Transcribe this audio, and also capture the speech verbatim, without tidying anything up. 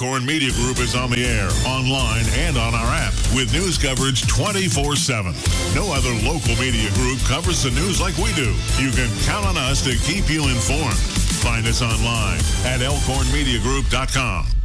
Elkhorn Media Group is on the air, online, and on our app with news coverage twenty-four seven. No other local media group covers the news like we do. You can count on us to keep you informed. Find us online at elkhorn media group dot com.